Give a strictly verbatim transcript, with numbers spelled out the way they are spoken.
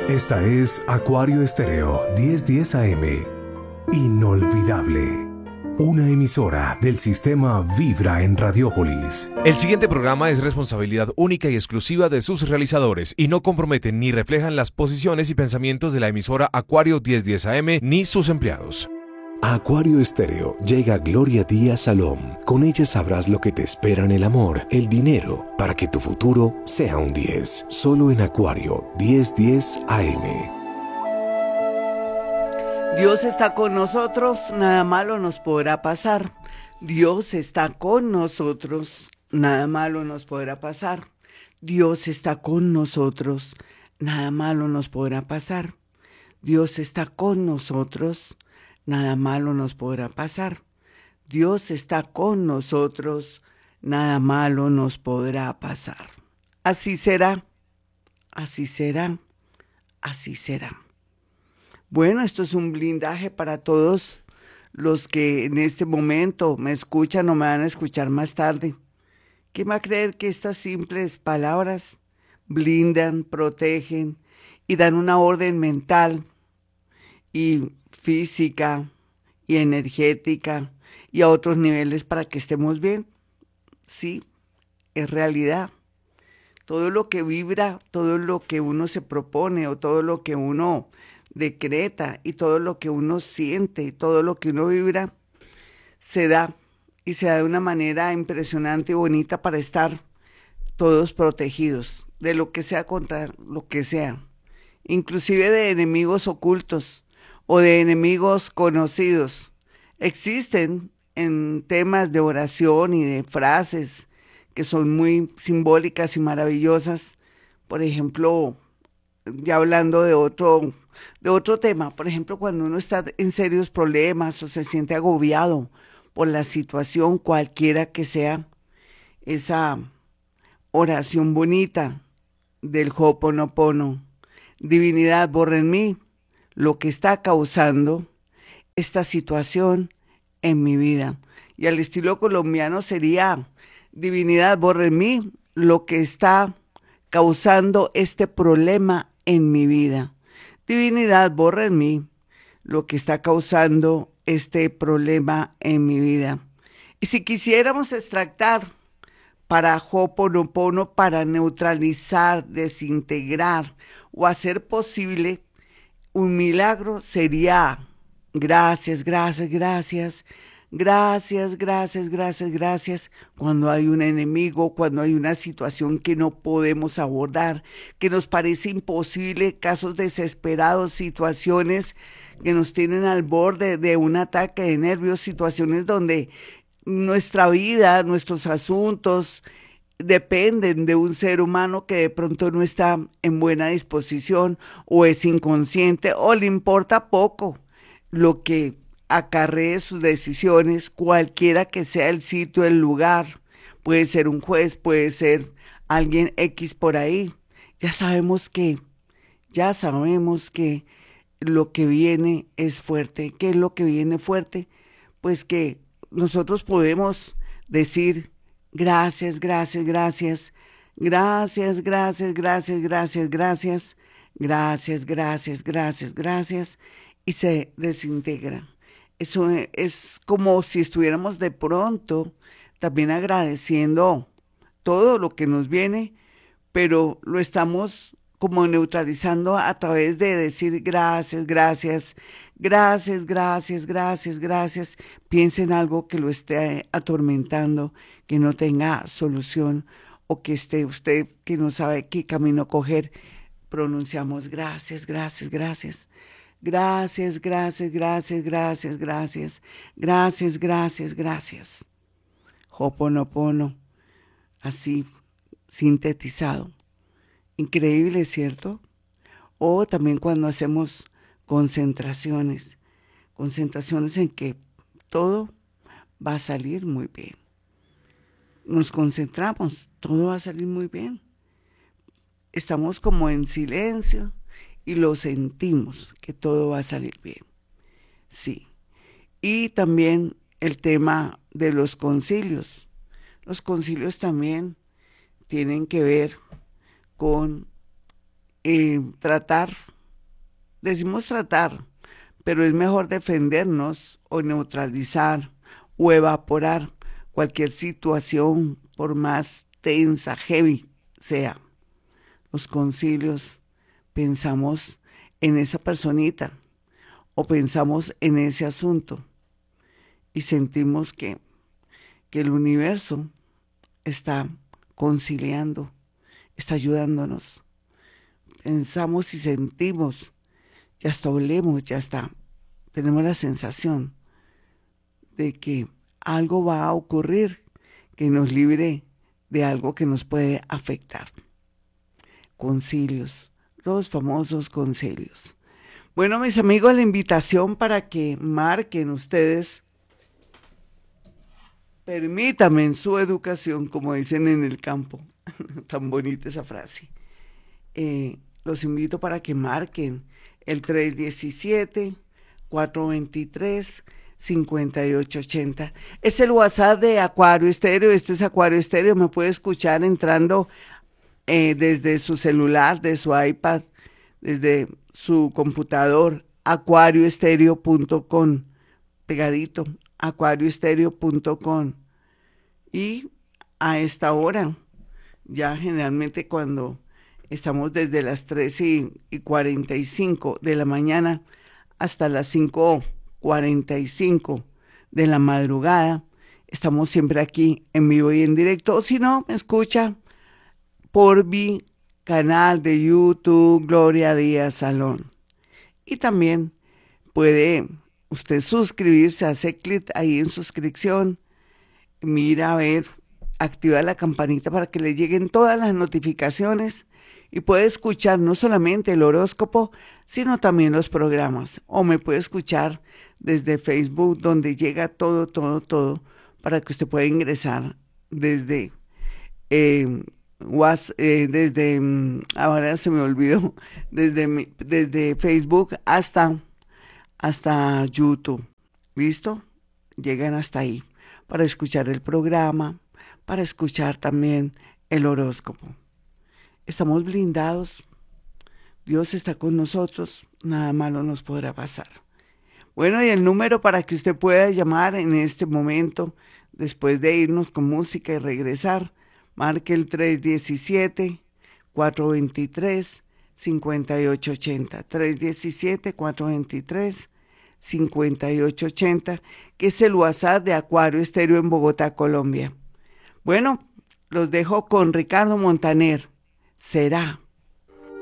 Esta es Acuario Estéreo diez diez A M. Inolvidable. Una emisora del sistema Vibra en Radiópolis. El siguiente programa es responsabilidad única y exclusiva de sus realizadores y no comprometen ni reflejan las posiciones y pensamientos de la emisora Acuario diez diez A M ni sus empleados. A Acuario Estéreo llega Gloria Díaz Salom. Con ella sabrás lo que te espera en el amor, el dinero, para que tu futuro sea un diez. Solo en Acuario diez diez A M. Dios está con nosotros, nada malo nos podrá pasar. Dios está con nosotros, nada malo nos podrá pasar. Dios está con nosotros, nada malo nos podrá pasar. Dios está con nosotros, nada malo nos podrá pasar. Dios está con nosotros, nada malo nos podrá pasar. Así será, así será, así será. Bueno, esto es un blindaje para todos los que en este momento me escuchan o me van a escuchar más tarde. ¿Quién va a creer que estas simples palabras blindan, protegen y dan una orden mental y física y energética y a otros niveles para que estemos bien? Sí, es realidad. Todo lo que vibra, todo lo que uno se propone o todo lo que uno decreta y todo lo que uno siente y todo lo que uno vibra se da y se da de una manera impresionante y bonita para estar todos protegidos de lo que sea contra lo que sea, inclusive de enemigos ocultos o de enemigos conocidos. Existen en temas de oración y de frases que son muy simbólicas y maravillosas. Por ejemplo, ya hablando de otro, de otro tema, por ejemplo, cuando uno está en serios problemas o se siente agobiado por la situación cualquiera que sea, esa oración bonita del Ho'oponopono, divinidad, borra en mí lo que está causando esta situación en mi vida. Y al estilo colombiano sería, divinidad, borra en mí lo que está causando este problema en mi vida. Divinidad, borra en mí lo que está causando este problema en mi vida. Y si quisiéramos extractar para Ho'oponopono, para neutralizar, desintegrar o hacer posible un milagro, sería gracias, gracias, gracias, gracias, gracias, gracias, gracias. Cuando hay un enemigo, cuando hay una situación que no podemos abordar, que nos parece imposible, casos desesperados, situaciones que nos tienen al borde de un ataque de nervios, situaciones donde nuestra vida, nuestros asuntos dependen de un ser humano que de pronto no está en buena disposición o es inconsciente o le importa poco lo que acarree sus decisiones, cualquiera que sea el sitio, el lugar. Puede ser un juez, puede ser alguien X por ahí. Ya sabemos que, ya sabemos que lo que viene es fuerte. ¿Qué es lo que viene fuerte? Pues que nosotros podemos decir gracias, gracias, gracias, gracias, gracias, gracias, gracias, gracias, gracias, gracias, gracias, gracias, y se desintegra. Eso es como si estuviéramos de pronto también agradeciendo todo lo que nos viene, pero lo estamos como neutralizando a través de decir gracias, gracias, gracias, gracias, gracias, gracias. Piense en algo que lo esté atormentando, que no tenga solución o que esté usted que no sabe qué camino coger. Pronunciamos gracias, gracias, gracias. Gracias, gracias, gracias, gracias, gracias, gracias, gracias, gracias. Ho'oponopono, así sintetizado. Increíble, ¿cierto? O también cuando hacemos concentraciones, concentraciones en que todo va a salir muy bien. Nos concentramos, todo va a salir muy bien. Estamos como en silencio y lo sentimos, que todo va a salir bien. Sí. Y también el tema de los concilios. Los concilios también tienen que ver con eh, tratar decimos tratar, pero es mejor defendernos o neutralizar o evaporar cualquier situación, por más tensa, heavy sea. Los concilios, pensamos en esa personita o pensamos en ese asunto y sentimos que, que el universo está conciliando, está ayudándonos. Pensamos y sentimos, ya hasta olemos, ya está, tenemos la sensación de que algo va a ocurrir que nos libre de algo que nos puede afectar. Concilios, los famosos concilios. Bueno, mis amigos, la invitación para que marquen ustedes, permítame en su educación, como dicen en el campo, tan bonita esa frase. Eh, los invito para que marquen el tres diecisiete, cuatro veintitrés, cincuenta y ocho ochenta. Es el WhatsApp de Acuario Estéreo. Este es Acuario Estéreo. Me puede escuchar entrando eh, desde su celular, de su iPad, desde su computador, acuario estéreo punto com, pegadito, acuario estéreo punto com. Y a esta hora, ya generalmente cuando estamos desde las tres y cuarenta y cinco de la mañana hasta las cinco cuarenta y cinco de la madrugada, estamos siempre aquí en vivo y en directo. O si no, me escucha por mi canal de YouTube, Gloria Díaz Salón. Y también puede usted suscribirse, hace clic ahí en suscripción, mira a ver, activa la campanita para que le lleguen todas las notificaciones y puede escuchar no solamente el horóscopo, sino también los programas. O me puede escuchar desde Facebook, donde llega todo, todo, todo, para que usted pueda ingresar desde... Eh, Was, eh, desde, ahora se me olvidó, desde, mi, desde Facebook hasta, hasta YouTube. ¿Listo? Llegan hasta ahí para escuchar el programa, para escuchar también el horóscopo. Estamos blindados. Dios está con nosotros. Nada malo nos podrá pasar. Bueno, y el número para que usted pueda llamar en este momento, después de irnos con música y regresar, marque el tres diecisiete, cuatro veintitrés, cincuenta y ocho ochenta. tres diecisiete, cuatro veintitrés, cincuenta y ocho ochenta, que es el WhatsApp de Acuario Estéreo en Bogotá, Colombia. Bueno, los dejo con Ricardo Montaner. Será.